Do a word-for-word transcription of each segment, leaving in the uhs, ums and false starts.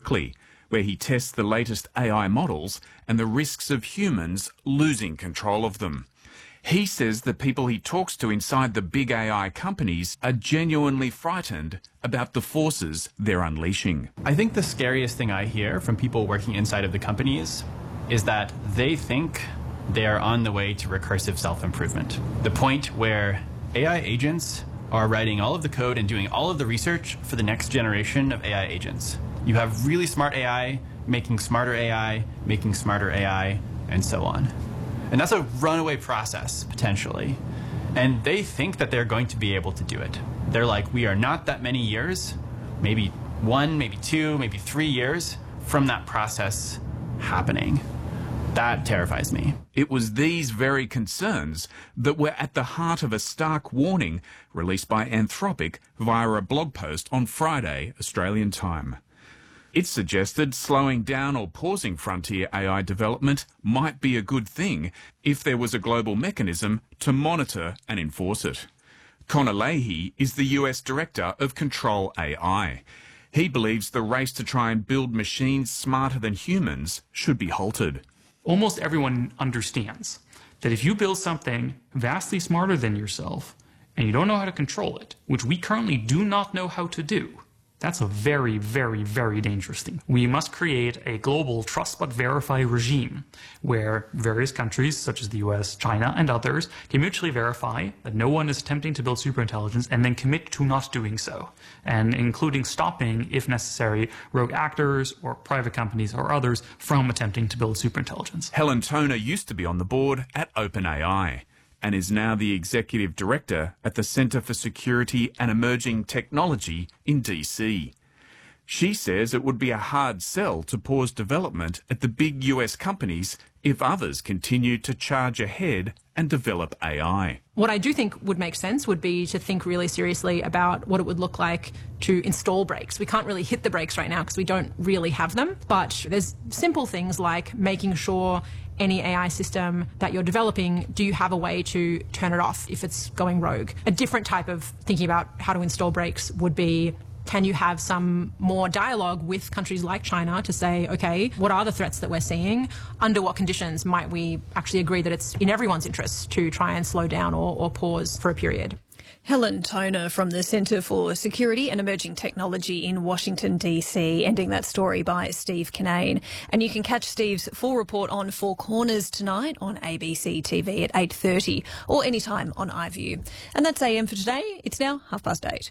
Berkeley, where he tests the latest A I models and the risks of humans losing control of them. He says the people he talks to inside the big A I companies are genuinely frightened about the forces they're unleashing. I think the scariest thing I hear from people working inside of the companies is that they think they are on the way to recursive self-improvement. The point where A I agents are writing all of the code and doing all of the research for the next generation of A I agents. You have really smart A I, making smarter A I, making smarter A I, and so on. And that's a runaway process, potentially. And they think that they're going to be able to do it. They're like, we are not that many years, maybe one, maybe two, maybe three years from that process happening. That terrifies me. It was these very concerns that were at the heart of a stark warning released by Anthropic via a blog post on Friday, Australian time. It suggested slowing down or pausing frontier A I development might be a good thing if there was a global mechanism to monitor and enforce it. Connor Leahy is the U S Director of Control A I. He believes the race to try and build machines smarter than humans should be halted. Almost everyone understands that if you build something vastly smarter than yourself and you don't know how to control it, which we currently do not know how to do, that's a very, very, very dangerous thing. We must create a global trust but verify regime where various countries, such as the U S, China, and others, can mutually verify that no one is attempting to build superintelligence and then commit to not doing so, and including stopping, if necessary, rogue actors or private companies or others from attempting to build superintelligence. Helen Toner used to be on the board at OpenAI and is now the Executive Director at the Centre for Security and Emerging Technology in D C. She says it would be a hard sell to pause development at the big U S companies if others continue to charge ahead and develop A I. What I do think would make sense would be to think really seriously about what it would look like to install brakes. We can't really hit the brakes right now because we don't really have them, but there's simple things like making sure any A I system that you're developing, do you have a way to turn it off if it's going rogue? A different type of thinking about how to install brakes would be, can you have some more dialogue with countries like China to say, okay, what are the threats that we're seeing? Under what conditions might we actually agree that it's in everyone's interest to try and slow down or, or pause for a period? Helen Toner from the Centre for Security and Emerging Technology in Washington, D C, ending that story by Steve Kinane. And you can catch Steve's full report on Four Corners tonight on A B C T V at eight thirty or anytime on iView. And that's A M for today. It's now half past eight.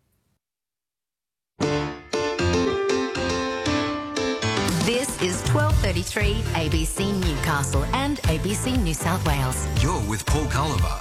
This is twelve thirty-three A B C Newcastle and A B C New South Wales. You're with Paul Culliver.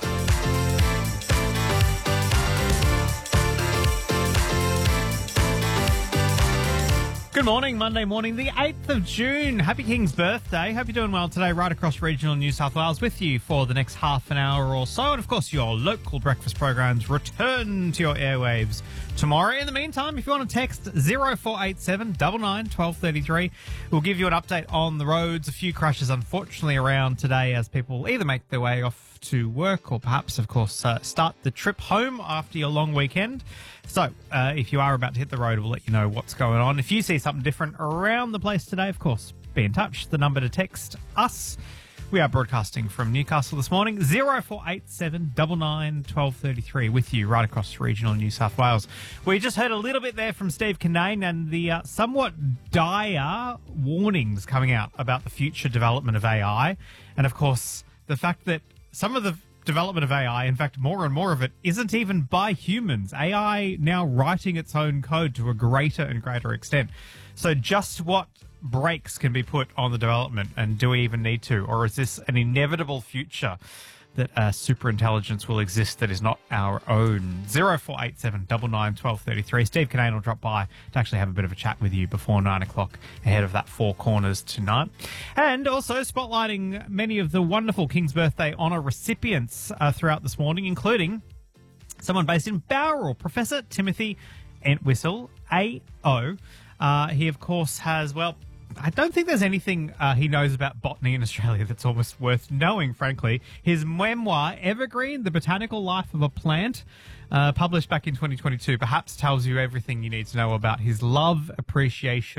Good morning, Monday morning, the eighth of June. Happy King's birthday. Hope you're doing well today, right across regional New South Wales with you for the next half an hour or so. And, of course, your local breakfast programs return to your airwaves tomorrow. In the meantime, if you want to text zero four eight seven nine nine one two three three, we'll give you an update on the roads. A few crashes, unfortunately, around today as people either make their way off to work or perhaps, of course, uh, start the trip home after your long weekend. So uh, if you are about to hit the road, we'll let you know what's going on. If you see something different around the place today, of course, be in touch. The number to text us. We are broadcasting from Newcastle this morning, zero four eight seven nine nine one two three three, with you right across regional New South Wales. We just heard a little bit there from Steve Kinane and the uh, somewhat dire warnings coming out about the future development of A I. And, of course, the fact that some of the development of A I, in fact, more and more of it, isn't even by humans. A I now writing its own code to a greater and greater extent. So just what brakes can be put on the development, and do we even need to? Or is this an inevitable future that uh, superintelligence will exist that is not our own? zero four eight seven nine nine one two three three. Steve Kinane will drop by to actually have a bit of a chat with you before nine o'clock ahead of that Four Corners tonight. And also spotlighting many of the wonderful King's Birthday honour recipients uh, throughout this morning, including someone based in Bowral, Professor Timothy Entwistle, A O. Uh, he, of course, has, well, I don't think there's anything uh, he knows about botany in Australia that's almost worth knowing, frankly. His memoir, Evergreen, The Botanical Life of a Plant, uh, published back in twenty twenty-two, perhaps tells you everything you need to know about his love, appreciation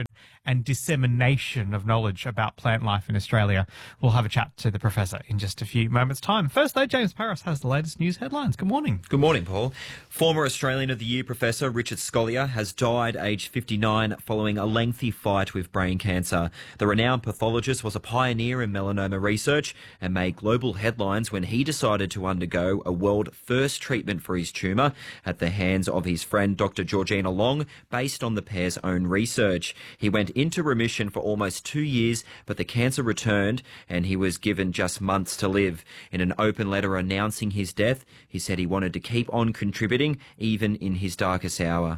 and dissemination of knowledge about plant life in Australia. We'll have a chat to the professor in just a few moments' time. First, though, James Paris has the latest news headlines. Good morning. Good morning, Paul. Former Australian of the Year Professor Richard Scolyer has died aged fifty-nine following a lengthy fight with brain cancer. The renowned pathologist was a pioneer in melanoma research and made global headlines when he decided to undergo a world-first treatment for his tumour at the hands of his friend Doctor Georgina Long, based on the pair's own research. He went into remission for almost two years, but the cancer returned and he was given just months to live. In an open letter announcing his death, he said he wanted to keep on contributing even in his darkest hour.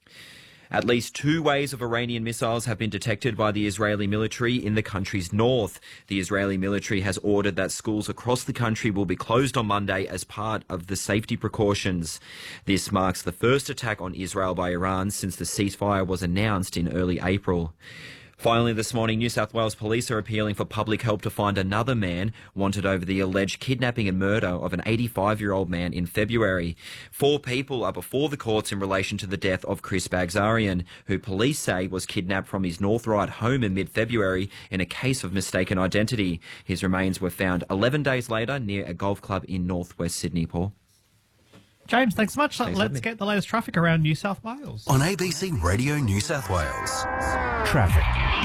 At least two waves of Iranian missiles have been detected by the Israeli military in the country's north. The Israeli military has ordered that schools across the country will be closed on Monday as part of the safety precautions. This marks the first attack on Israel by Iran since the ceasefire was announced in early April. Finally, this morning, New South Wales police are appealing for public help to find another man wanted over the alleged kidnapping and murder of an eighty-five-year-old man in February. Four people are before the courts in relation to the death of Chris Bagzarian, who police say was kidnapped from his North Ryde home in mid-February in a case of mistaken identity. His remains were found eleven days later near a golf club in northwest Sydney, Paul. James, thanks so much. Thanks, Let's get the latest traffic around New South Wales. On A B C Radio New South Wales. Traffic.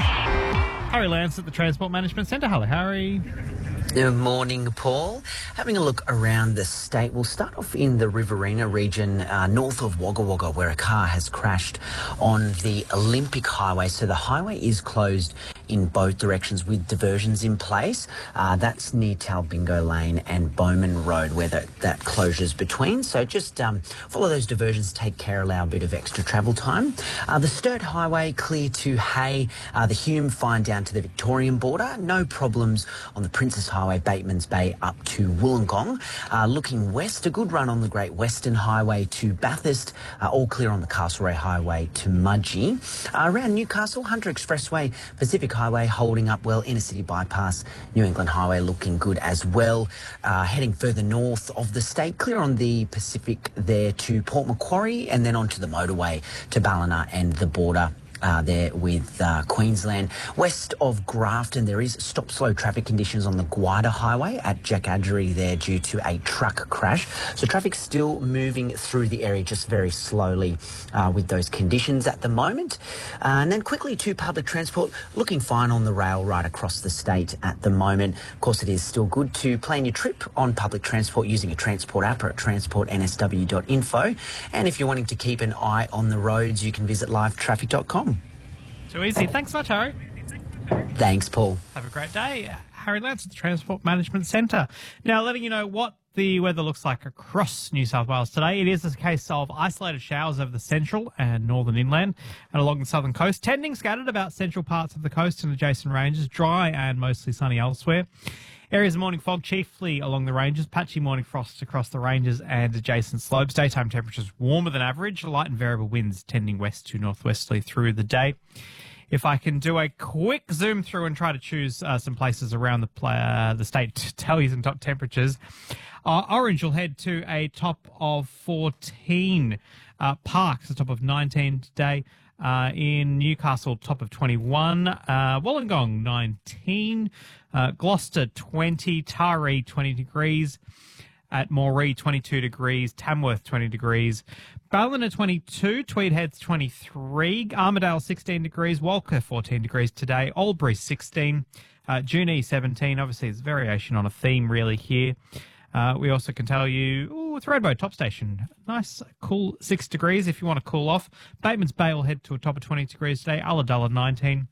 Harry Lance at the Transport Management Centre. Hello, Harry. Good morning, Paul. Having a look around the state, we'll start off in the Riverina region, uh, north of Wagga Wagga, where a car has crashed on the Olympic Highway. So the highway is closed in both directions with diversions in place. Uh, that's near Talbingo Lane and Bowman Road, where that, that closure's between. So just um, follow those diversions, take care, allow a bit of extra travel time. Uh, the Sturt Highway clear to Hay, uh, the Hume fine down to the Victorian border. No problems on the Princess Highway, Bateman's Bay up to Wollongong. Uh, looking west, a good run on the Great Western Highway to Bathurst. Uh, all clear on the Castlereagh Highway to Mudgee. Uh, around Newcastle, Hunter Expressway, Pacific Highway holding up well. Inner City Bypass, New England Highway looking good as well. Uh, heading further north of the state, clear on the Pacific there to Port Macquarie, and then onto the motorway to Ballina and the border. Uh, there with uh, Queensland. West of Grafton, there is stop-slow traffic conditions on the Guida Highway at Jackadgery there due to a truck crash. So traffic's still moving through the area just very slowly uh, with those conditions at the moment. Uh, and then quickly to public transport, looking fine on the rail right across the state at the moment. Of course, it is still good to plan your trip on public transport using a transport app or at transport n s w dot info. And if you're wanting to keep an eye on the roads, you can visit live traffic dot com. Too easy. Thanks so much, Harry. Thanks, Paul. Have a great day. Harry Lance at the Transport Management Centre. Now, letting you know what the weather looks like across New South Wales today. It is a case of isolated showers over the central and northern inland and along the southern coast, tending scattered about central parts of the coast and adjacent ranges, dry and mostly sunny elsewhere. Areas of morning fog chiefly along the ranges, patchy morning frost across the ranges and adjacent slopes. Daytime temperatures warmer than average, light and variable winds tending west to northwesterly through the day. If I can do a quick zoom through and try to choose uh, some places around the play, uh, the state to tell you some top temperatures. Uh, Orange will head to a top of fourteen. Uh, Parkes, a top of nineteen today. Uh, in Newcastle, top of twenty-one. Uh, Wollongong, nineteen. Uh, Gloucester, twenty. Taree, twenty degrees. At Moree, twenty-two degrees. Tamworth, twenty degrees. Ballina, twenty-two. Tweed Heads, twenty-three. Armidale, sixteen degrees. Walker, fourteen degrees today. Albury, sixteen. Uh, Junee, seventeen. Obviously, there's variation on a theme really here. Uh, we also can tell you, ooh, Thredbo top station, nice, cool six degrees if you want to cool off. Bateman's Bay will head to a top of twenty degrees today. Ulladulla, nineteen.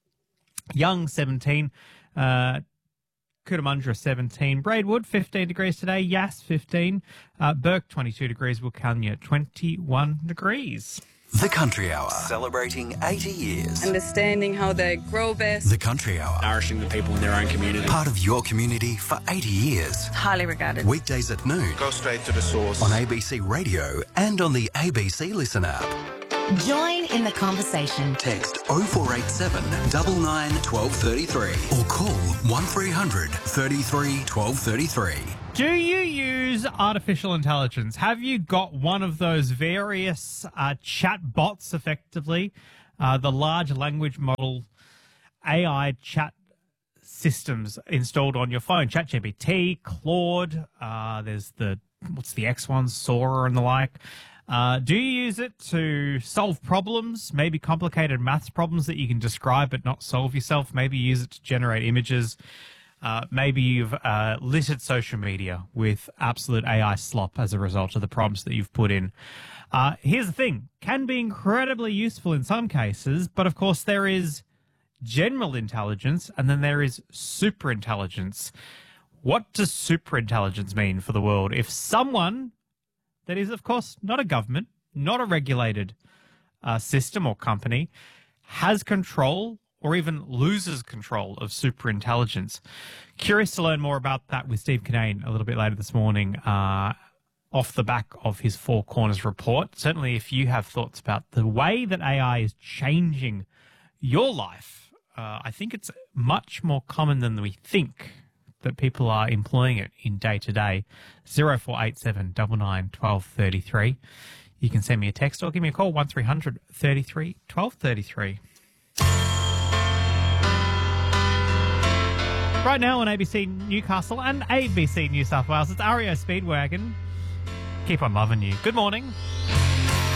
Young, seventeen. Uh, Cootamundra, seventeen. Braidwood, fifteen degrees today. Yass, fifteen. Uh, Burke, twenty-two degrees. Wilcannia, twenty-one degrees. The Country Hour, celebrating eighty years. Understanding how they grow best. The Country Hour, nourishing the people in their own community. Part of your community for eighty years. Highly regarded. Weekdays at noon. Go straight to the source. On A B C Radio and on the A B C Listen app. Join in the conversation. Text oh four eight seven, nine nine, one two three three or call one three hundred, thirty-three, twelve thirty-three. Do you use artificial intelligence? Have you got one of those various uh, chat bots, effectively, uh, the large language model A I chat systems installed on your phone. ChatGPT, Claude, uh, there's the, what's the X one, Sora and the like. Uh, do you use it to solve problems, maybe complicated maths problems that you can describe but not solve yourself? Maybe use it to generate images. Uh, maybe you've uh, littered social media with absolute A I slop as a result of the prompts that you've put in. Uh, here's the thing. Can be incredibly useful in some cases, but of course there is general intelligence and then there is super intelligence. What does super intelligence mean for the world? If someone that is, of course, not a government, not a regulated uh, system or company, has control or even loses control of superintelligence. Curious to learn more about that with Steve Kinane a little bit later this morning uh, off the back of his Four Corners report. Certainly if you have thoughts about the way that A I is changing your life, uh, I think it's much more common than we think that people are employing it in day-to-day. zero four eight seven nine nine one two three three. You can send me a text or give me a call, one three hundred thirty-three twelve thirty-three. Right now on A B C Newcastle and A B C New South Wales, it's R E O Speedwagon. Keep on loving you. Good morning.